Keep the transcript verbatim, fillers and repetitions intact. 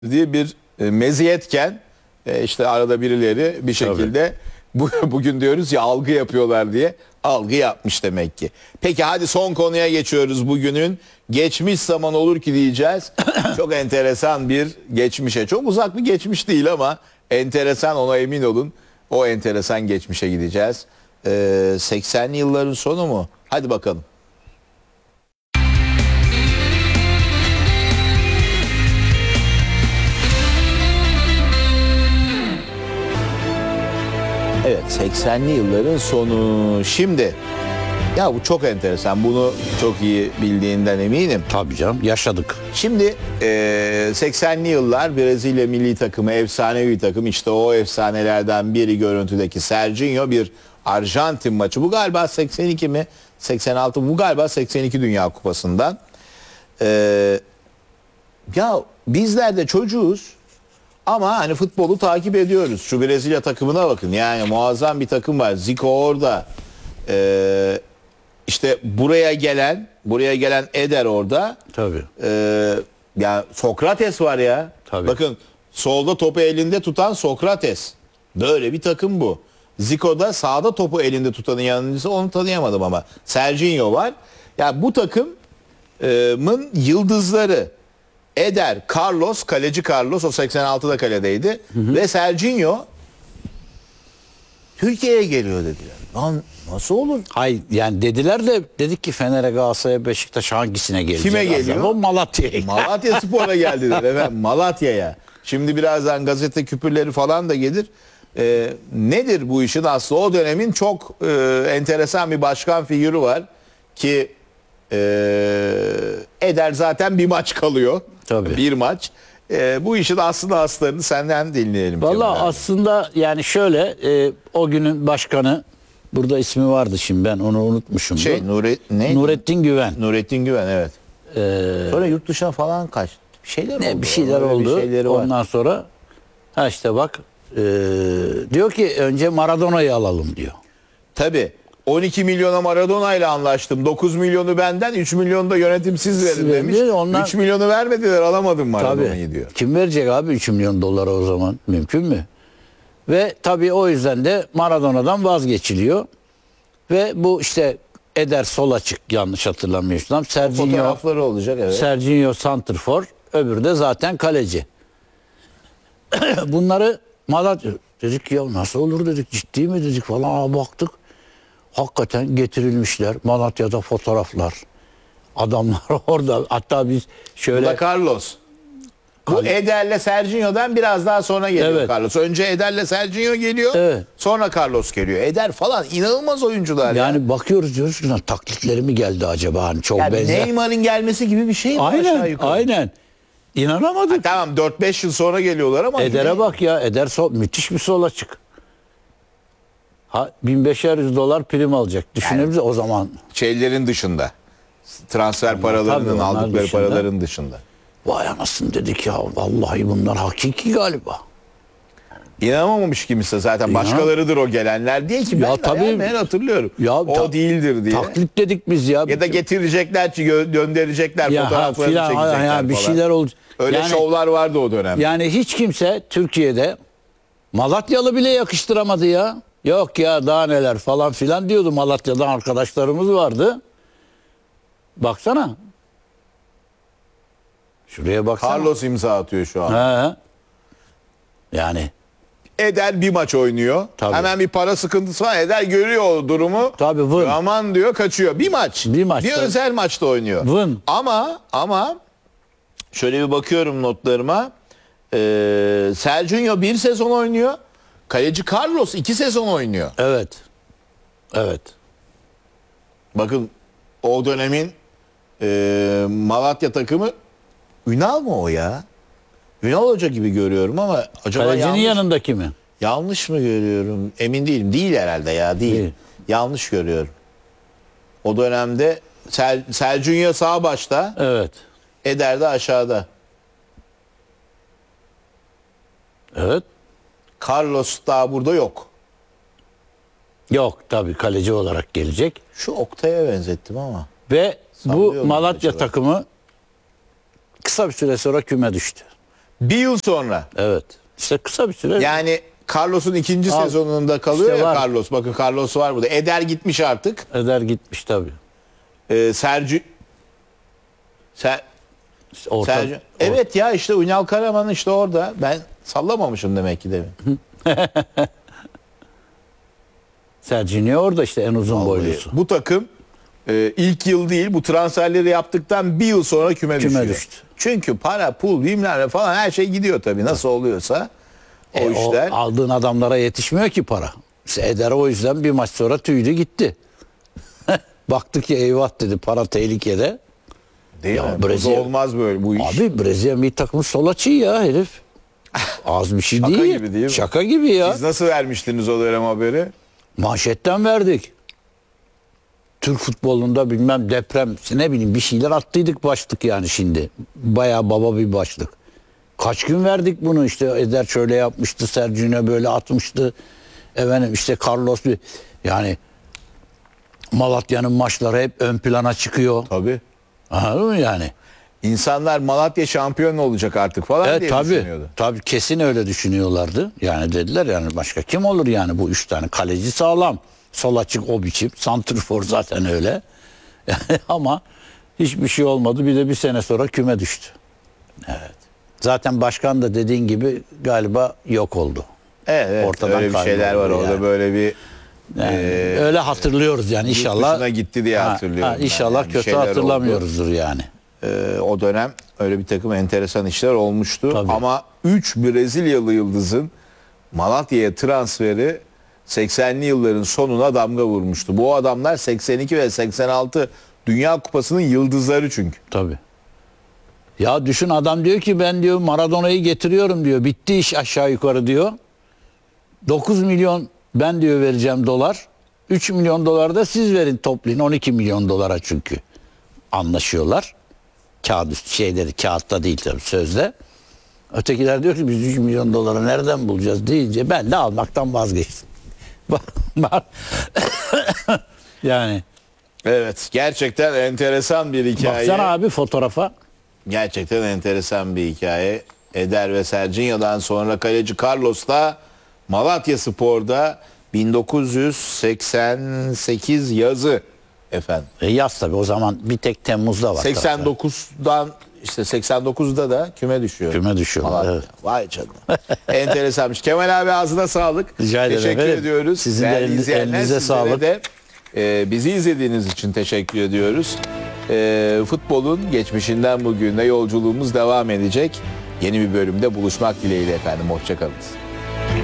diye bir e, meziyetken e, işte arada birileri bir şekilde bu, bugün diyoruz ya algı yapıyorlar diye algı yapmış demek ki. Peki hadi son konuya geçiyoruz bugünün. Geçmiş zaman olur ki diyeceğiz. Çok enteresan bir geçmişe. Çok uzak bir geçmiş değil ama enteresan, ona emin olun. O enteresan geçmişe gideceğiz. Ee, seksenli yılların sonu mu? Hadi bakalım. Evet, seksenli yılların sonu. Şimdi ya bu çok enteresan. Bunu çok iyi bildiğinden eminim. Tabii canım, yaşadık. Şimdi e, seksenli yıllar Brezilya milli takımı, efsanevi bir takım. İşte o efsanelerden biri görüntüdeki Serginho, bir Arjantin maçı. Bu galiba seksen iki mi? seksen altı. Bu galiba seksen iki Dünya Kupası'ndan. E, ya bizler de çocuğuz. Ama hani futbolu takip ediyoruz. Şu Brezilya takımına bakın. Yani muazzam bir takım var. Zico orada. Ee, işte buraya gelen, buraya gelen Eder orada. Tabii. Ee, ya Sokrates var ya. Tabii. Bakın solda topu elinde tutan Sokrates. Böyle bir takım bu. Zico'da sağda topu elinde tutanın yanıcısı, onu tanıyamadım ama. Serginho var. Ya yani bu takımın yıldızları Eder, Carlos, kaleci Carlos, o seksen altıda kaledeydi. Hı hı. Ve Serginho Türkiye'ye geliyor dediler. Lan nasıl olur? Hayır, yani dediler de dedik ki Fener'e, Galatasaray'a, Beşiktaş hangisine gelecek? Kime geliyor? O Malatya'ya. Malatya Spor'a geldiler efendim, Malatya'ya. Şimdi birazdan gazete küpürleri falan da gelir. Ee, nedir bu işin aslı? O dönemin çok e, enteresan bir başkan figürü var ki Ee, Eder zaten bir maç kalıyor. Tabii. Bir maç. Ee, bu işin aslında aslarını senden dinleyelim. Valla aslında yani şöyle e, o günün başkanı, burada ismi vardı şimdi ben onu unutmuşum. Şey, Nure, ne? Nurettin Güven. Nurettin Güven, evet. Ee, Sonra yurt dışına falan kaçtı. Bir şeyler ne, oldu. Bir şeyler oldu. Bir şeyleri Ondan var. sonra ha işte bak e, diyor ki önce Maradona'yı alalım diyor. Tabii. on iki milyona Maradona ile anlaştım. dokuz milyonu benden, üç milyonu da yönetimsiz verin demiş. Onlar... üç milyonu vermediler, alamadım Maradona'yı diyor. Kim verecek abi üç milyon dolara o zaman? Mümkün mü? Ve tabii o yüzden de Maradona'dan vazgeçiliyor. Ve bu işte Eder sol açık, yanlış hatırlamıyorsam. Serginho, fotoğrafları olacak, evet. Serginho santrfor, öbürü de zaten kaleci. Bunları Malatya dedik ya nasıl olur dedik, ciddi mi dedik falan. Aa, baktık. Hakikaten getirilmişler. Malatya'da fotoğraflar. Adamlar orada. Hatta biz şöyle... Bu da Carlos. Bu Carlos. Eder'le Serginho'dan biraz daha sonra geliyor, evet. Carlos. Önce Eder'le Serginho geliyor. Evet. Sonra Carlos geliyor. Eder falan inanılmaz oyuncular. Yani ya. bakıyoruz diyoruz ki taklitleri mi geldi acaba? Hani çok yani benzer. Neymar'ın gelmesi gibi bir şey mi? Aynen. Aynen. İnanamadık. Ha, tamam dört beş yıl sonra geliyorlar ama. Eder'e bak ya. Eder sol, müthiş bir sol açık. Ha, bin beş yüz dolar prim alacak. Düşünebilir yani, o zaman. Şeylerin dışında. Transfer onlar, paralarının tabii, aldıkları dışında. Paraların dışında. Vay anasını dedik ya. Vallahi bunlar hakiki galiba. İnanamamış kimse zaten. İnan. Başkalarıdır o gelenler diye ki ben, ya, tabii, ya, ben hatırlıyorum. Ya, o ta, değildir diye. Taklit dedik biz ya. Ya da getirecekler ki gö gönderecekler ya, fotoğraflarını ha, filan, çekecekler ya, bir falan. şeyler oldu. Öyle yani, şovlar vardı o dönem. Yani hiç kimse Türkiye'de Malatyalı bile yakıştıramadı ya. Yok ya daha neler falan filan diyordu. Malatya'dan arkadaşlarımız vardı. Baksana. Şuraya baksana. Carlos imza atıyor şu an. He. Yani. Eder bir maç oynuyor. Tabii. Hemen bir para sıkıntısı var. Eder görüyor o durumu. Tabii vın. Aman diyor, kaçıyor. Bir maç. Bir maç. Bir özel maçta oynuyor. Vın. Ama ama şöyle bir bakıyorum notlarıma. Ee, Serginho bir sezon oynuyor. Kaleci Carlos iki sezon oynuyor. Evet. Evet. Bakın o dönemin e, Malatya takımı Ünal mı o ya? Ünal Hoca gibi görüyorum ama acaba kalecinin yanlış, yanındaki mi? Yanlış mı görüyorum? Emin değilim. Değil herhalde ya. Değil. değil. Yanlış görüyorum. O dönemde Sel, Serginho sağ başta. Evet. Eder de aşağıda. Evet. Carlos daha burada yok. Yok tabii, kaleci olarak gelecek. Şu Oktay'a benzettim ama. Ve bu Malatya acaba takımı kısa bir süre sonra küme düştü. Bir yıl sonra. Evet. İşte kısa bir süre. Yani Carlos'un ikinci Al. sezonunda kalıyor İşte ya var. Carlos. Bakın Carlos var burada. Eder gitmiş artık. Eder gitmiş tabii. Ee, Sergi... Ser... İşte orta, Sergi... Evet ya işte Ünal Karaman işte orada. Ben sallamamışım demek ki demin. Serginho orada işte en uzun boylusu. Bu takım e, ilk yıl değil bu transferleri yaptıktan bir yıl sonra küme, Küme düşüyor. düştü. Çünkü para, pul, bilmem ne falan her şey gidiyor tabii. Nasıl oluyorsa o E, işler. O aldığın adamlara yetişmiyor ki para. İşte Eder o yüzden bir maç sonra tüydü gitti. Baktı ki eyvah dedi, para tehlikede. Değil Ya mi? Brezilya- Bu olmaz böyle bu iş. Abi Brezilya milli takımı sol açıyor ya herif. Az bir şey Şaka değil. gibi değil mi? Şaka gibi ya. Siz nasıl vermiştiniz o dönem haberi? Manşetten verdik. Türk futbolunda bilmem deprem ne bileyim bir şeyler attıydık başlık yani şimdi. Bayağı baba bir başlık. Kaç gün verdik bunu işte Eder şöyle yapmıştı, Serginho böyle atmıştı. Efendim işte Carlos bir yani Malatya'nın maçları hep ön plana çıkıyor. Tabii. Anladın mı yani? İnsanlar Malatya şampiyon olacak artık falan Evet diye tabii. düşünüyordu. Tabii kesin öyle düşünüyorlardı. Yani dediler yani başka kim olur yani bu üç tane kaleci sağlam. Sol açık o biçim. Santrfor zaten öyle. Yani ama hiçbir şey olmadı. Bir de bir sene sonra küme düştü. Evet. Zaten başkan da dediğin gibi galiba yok oldu. Evet, evet Ortadan öyle bir şeyler var kayboldu orada yani. böyle bir Yani e, öyle hatırlıyoruz yani yurt inşallah. dışına gitti diye Ha, hatırlıyorum ha, ben. İnşallah Yani bir kötü şeyler hatırlamıyoruzdur yani. Ee, o dönem öyle bir takım enteresan işler olmuştu. Tabii. Ama üç Brezilyalı yıldızın Malatya'ya transferi seksenli yılların sonuna damga vurmuştu. Bu adamlar seksen iki ve seksen altı Dünya Kupası'nın yıldızları çünkü. Tabii. Ya düşün adam diyor ki ben diyor Maradona'yı getiriyorum diyor. Bitti iş aşağı yukarı diyor. dokuz milyon ben diyor vereceğim dolar. üç milyon dolar da siz verin toplayın. on iki milyon dolara çünkü. Anlaşıyorlar. Kağıt üstü şeyleri kağıtta değil tabii sözde. Ötekiler diyor ki biz üç milyon doları nereden bulacağız deyince ben de almaktan vazgeçtim. Yani Evet, gerçekten enteresan bir hikaye. baksana abi fotoğrafa. Gerçekten enteresan bir hikaye. Eder ve Serginho'dan sonra kaleci Carlos da Malatya Spor'da bin dokuz yüz seksen sekiz yazı efendim. E yaz tabii o zaman bir tek Temmuz'da var. seksen dokuzdan işte seksen dokuzda da küme düşüyor. Küme düşüyorlar, Malatya. evet. Vay canına. Enteresanmış. Kemal abi ağzına sağlık. Rica ederim Teşekkür efendim. ediyoruz. Sizin de Değerli elinize izleyenler, sizlere sağlık. de e, bizi izlediğiniz için teşekkür ediyoruz. E, futbolun geçmişinden bugüne yolculuğumuz devam edecek. Yeni bir bölümde buluşmak dileğiyle efendim. Hoşçakalın.